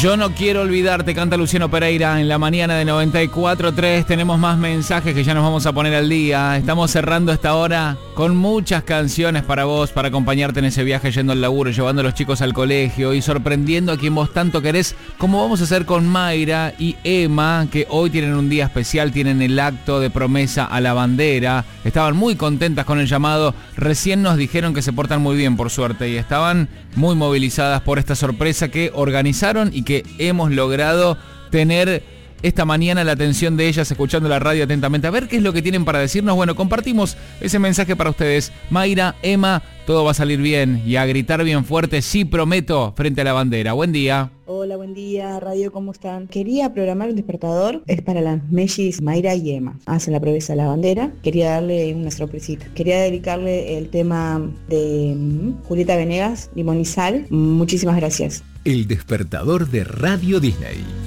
Yo no quiero olvidarte, canta Luciano Pereira en la mañana de 94.3. Tenemos más mensajes que ya nos vamos a poner al día. Estamos cerrando esta hora con muchas canciones para vos, para acompañarte en ese viaje yendo al laburo, llevando a los chicos al colegio y sorprendiendo a quien vos tanto querés, como vamos a hacer con Mayra y Emma, que hoy tienen un día especial, tienen el acto de promesa a la bandera. Estaban muy contentas con el llamado. Recién nos dijeron que se portan muy bien, por suerte, y estaban muy movilizadas por esta sorpresa que organizaron y que hemos logrado tener esta mañana la atención de ellas escuchando la radio atentamente. A ver qué es lo que tienen para decirnos. Bueno, compartimos ese mensaje para ustedes. Mayra, Emma, todo va a salir bien y a gritar bien fuerte, sí prometo, frente a la bandera. Buen día. Hola, buen día, radio, ¿cómo están? Quería programar un despertador, es para las mellis Mayra y Emma. Hacen la promesa a la bandera, quería darle una sorpresita. Quería dedicarle el tema de Julieta Venegas, Limón y Sal. Muchísimas gracias. El despertador de Radio Disney.